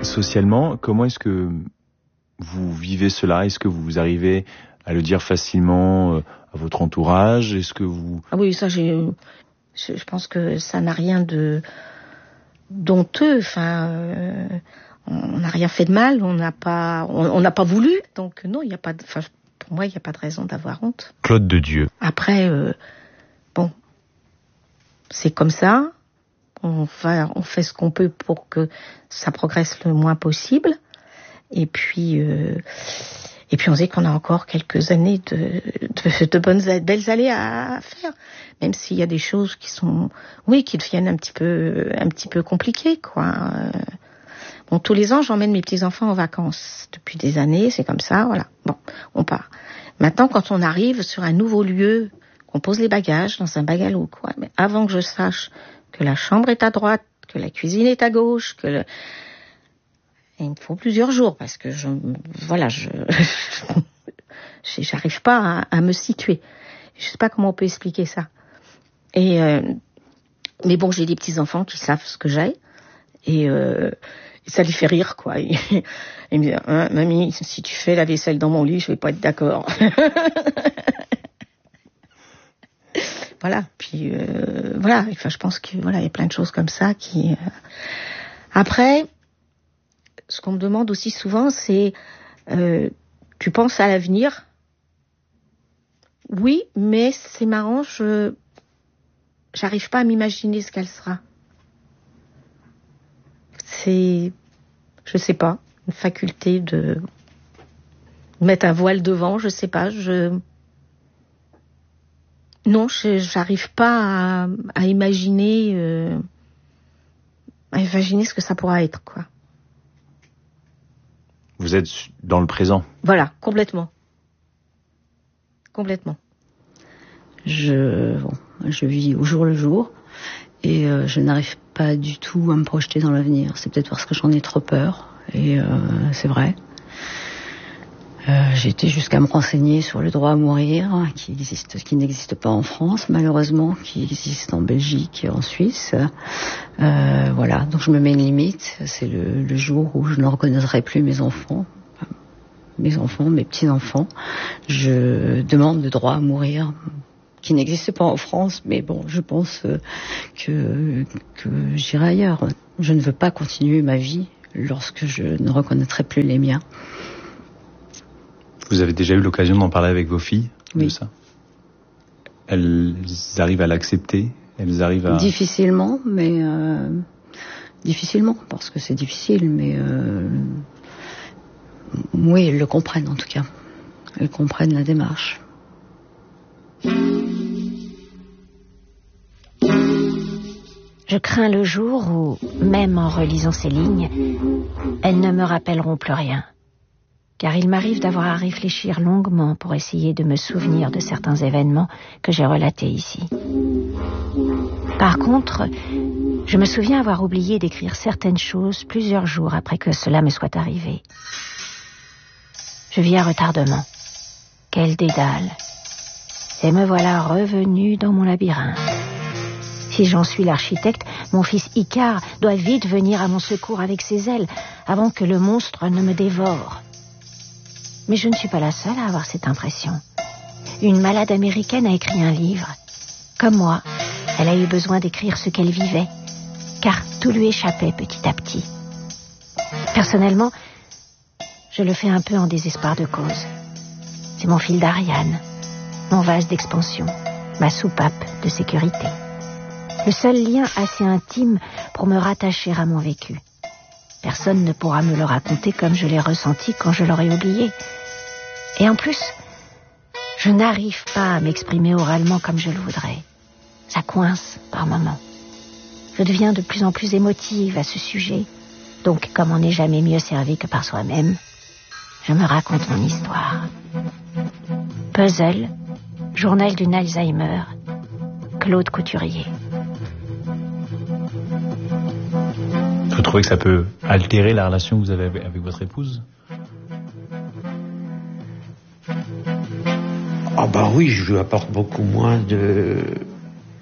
socialement, comment est-ce que vous vivez cela? Est-ce que vous arrivez à le dire facilement à votre entourage? Est-ce que vous... Ah oui, ça, je pense que ça n'a rien de d'honteux. Enfin, on n'a rien fait de mal, on n'a pas voulu. Donc non, il n'y a pas. Pour moi, il n'y a pas de raison d'avoir honte. Claude de Dieu. Après, bon, c'est comme ça. On fait ce qu'on peut pour que ça progresse le moins possible. Et puis on sait qu'on a encore quelques années de belles années à faire. Même s'il y a des choses qui deviennent un petit peu compliquées, quoi. Bon, tous les ans, j'emmène mes petits-enfants en vacances. Depuis des années, c'est comme ça, voilà. Bon, on part. Maintenant, quand on arrive sur un nouveau lieu, qu'on pose les bagages dans un bungalow, quoi. Mais avant que je sache que la chambre est à droite, que la cuisine est à gauche, et il me faut plusieurs jours parce que j'arrive pas à me situer. Je sais pas comment on peut expliquer ça. Mais bon, j'ai des petits enfants qui savent ce que j'ai et ça les fait rire, quoi. Ils me disent, mamie, si tu fais la vaisselle dans mon lit, je vais pas être d'accord. Voilà. Puis voilà. Enfin, je pense que voilà, il y a plein de choses comme ça qui. Après, ce qu'on me demande aussi souvent, c'est tu penses à l'avenir? Oui, mais c'est marrant, j'arrive pas à m'imaginer ce qu'elle sera. C'est, je sais pas, une faculté de mettre un voile devant, je sais pas, non, j'arrive pas à imaginer ce que ça pourra être, quoi. Vous êtes dans le présent. Voilà, complètement. Complètement. Je vis au jour le jour et je n'arrive pas du tout à me projeter dans l'avenir. C'est peut-être parce que j'en ai trop peur et c'est vrai. J'ai été jusqu'à me renseigner sur le droit à mourir qui n'existe pas en France malheureusement, qui existe en Belgique et en Suisse. Voilà, donc je me mets une limite. C'est le jour où je ne reconnaîtrai plus mes enfants, mes petits-enfants. Je demande le droit à mourir, qui n'existe pas en France, mais bon, je pense que j'irai ailleurs. Je ne veux pas continuer ma vie lorsque je ne reconnaîtrai plus les miens. Vous avez déjà eu l'occasion d'en parler avec vos filles, oui, de ça? Elles arrivent à l'accepter? Elles arrivent à... Difficilement, mais... difficilement, parce que c'est difficile, mais... oui, elles le comprennent en tout cas. Elles comprennent la démarche. Je crains le jour où, même en relisant ces lignes, elles ne me rappelleront plus rien. Car il m'arrive d'avoir à réfléchir longuement pour essayer de me souvenir de certains événements que j'ai relatés ici. Par contre, je me souviens avoir oublié d'écrire certaines choses plusieurs jours après que cela me soit arrivé. Je vis à retardement. Quel dédale. Et me voilà revenu dans mon labyrinthe. Si j'en suis l'architecte, mon fils Icare doit vite venir à mon secours avec ses ailes avant que le monstre ne me dévore. Mais je ne suis pas la seule à avoir cette impression. Une malade américaine a écrit un livre. Comme moi, elle a eu besoin d'écrire ce qu'elle vivait, car tout lui échappait petit à petit. Personnellement, je le fais un peu en désespoir de cause. C'est mon fil d'Ariane, mon vase d'expansion, ma soupape de sécurité. Le seul lien assez intime pour me rattacher à mon vécu. Personne ne pourra me le raconter comme je l'ai ressenti quand je l'aurai oublié. Et en plus, je n'arrive pas à m'exprimer oralement comme je le voudrais. Ça coince par moments. Je deviens de plus en plus émotive à ce sujet. Donc, comme on n'est jamais mieux servi que par soi-même, je me raconte mon histoire. Puzzle, journal d'une Alzheimer, Claude Couturier. Vous trouvez que ça peut altérer la relation que vous avez avec votre épouse? Ah bah oui, je lui apporte beaucoup moins de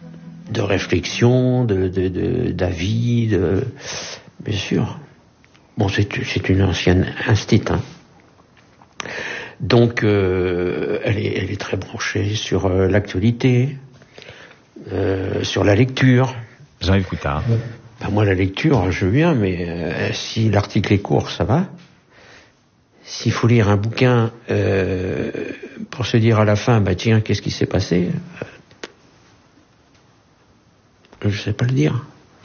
réflexion, d'avis, bien sûr. Bon, c'est une ancienne instite, hein. Donc, elle est très branchée sur l'actualité, sur la lecture. Jean-Yves Coutard. Ben moi, la lecture, je veux bien, mais si l'article est court, ça va. S'il faut lire un bouquin pour se dire à la fin, bah tiens, qu'est-ce qui s'est passé, je sais pas le dire.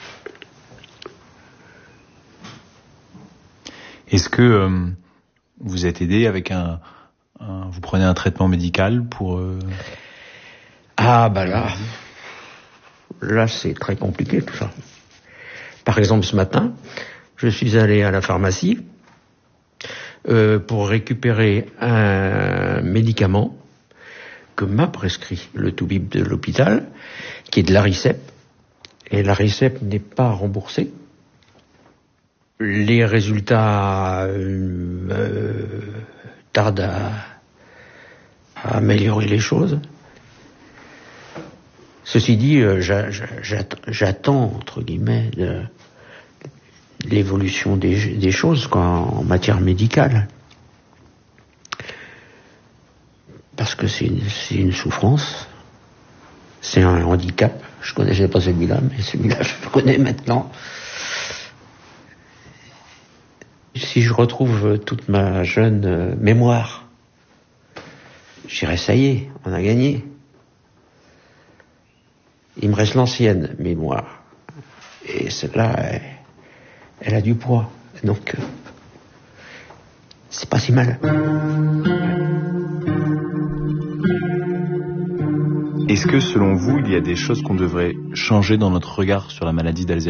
Est-ce que vous êtes aidé avec vous prenez un traitement médical pour Ah bah là c'est très compliqué tout ça. Par exemple, ce matin, je suis allé à la pharmacie pour récupérer un médicament que m'a prescrit le toubib de l'hôpital, qui est de l'Aricep, et l'Aricep n'est pas remboursé. Les résultats tardent à améliorer les choses. Ceci dit, j'attends, entre guillemets, l'évolution des choses, quoi, en matière médicale. Parce que c'est une souffrance, c'est un handicap. Je connaissais pas celui-là, mais celui-là, je le connais maintenant. Si je retrouve toute ma jeune mémoire, je dirais, ça y est, on a gagné. Il me reste l'ancienne mémoire. Et celle-là, elle a du poids. Donc, c'est pas si mal. Est-ce que, selon vous, il y a des choses qu'on devrait changer dans notre regard sur la maladie d'Alzheimer ?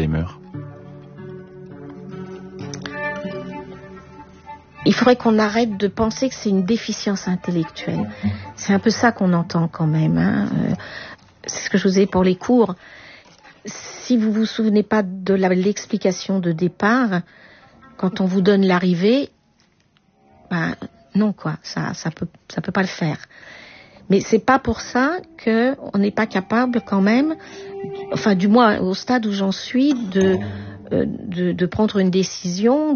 Il faudrait qu'on arrête de penser que c'est une déficience intellectuelle. C'est un peu ça qu'on entend quand même, hein. C'est ce que je vous ai pour les cours. Si vous vous souvenez pas de l'explication de départ, quand on vous donne l'arrivée, ben non quoi, ça peut pas le faire. Mais c'est pas pour ça que on n'est pas capable quand même, enfin du moins au stade où j'en suis, de prendre une décision,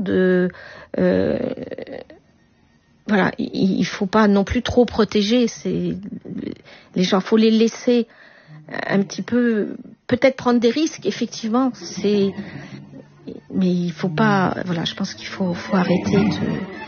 voilà, il faut pas non plus trop protéger les gens, faut les laisser un petit peu, peut-être prendre des risques, effectivement, mais il faut pas, voilà, je pense qu'il faut arrêter de